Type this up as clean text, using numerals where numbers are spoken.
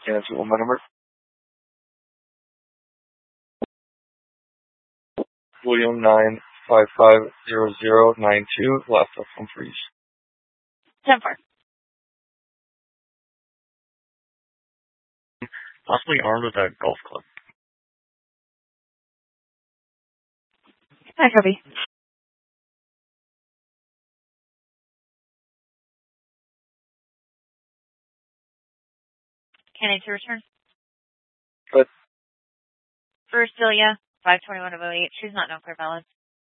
Can I see one more number? William 9550092. Last cell phone, please. 10-4. Possibly armed with a golf club. Hi, copy. Can I to return? Good. For Celia, 521 of 08. She's not known for valid.